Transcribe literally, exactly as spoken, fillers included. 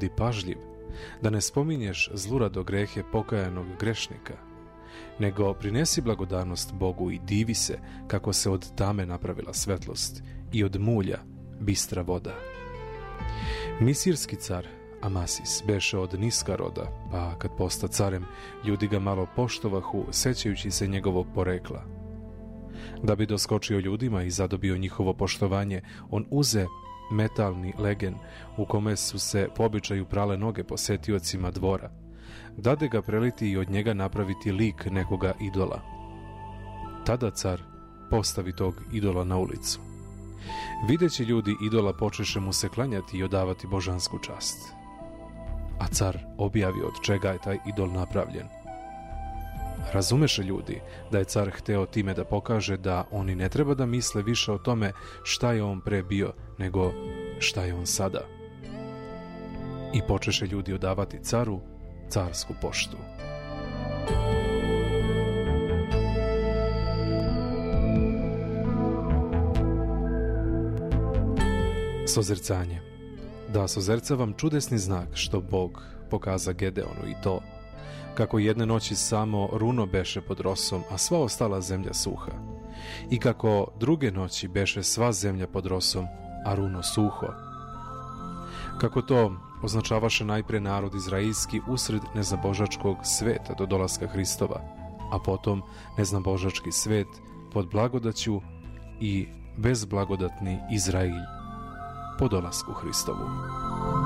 budi pažljiv, da ne spominješ zlurado grehe pokajanog grešnika, nego prinesi blagodarnost Bogu i divi se kako se od tame napravila svetlost i od mulja bistra voda. Misirski car Amasis beše od niska roda, pa kad posta carem, ljudi ga malo poštovahu, sećajući se njegovog porekla. Da bi doskočio ljudima i zadobio njihovo poštovanje, on uze metalni legen u kome su se po običaju prale noge posetiocima dvora. Dade ga preliti i od njega napraviti lik nekoga idola. Tada car postavi tog idola na ulicu. Videći ljudi idola počeše mu se klanjati i odavati božansku čast. A car objavi od čega je taj idol napravljen. Razumeše ljudi da je car hteo time da pokaže da oni ne treba da misle više o tome šta je on pre bio, nego šta je on sada. I počeše ljudi odavati caru carsku poštu. Sozercanje. Da sozercavam čudesni znak što Bog pokaza Gedeonu i to, kako jedne noći samo runo beše pod rosom, a sva ostala zemlja suha. I kako druge noći beše sva zemlja pod rosom, a runo suho. Kako to označavaše najpre narod izraelski usred neznabožačkog sveta do dolaska Hristova, a potom neznabožački svet pod blagodaću i bezblagodatni Izrael po dolasku Hristovu.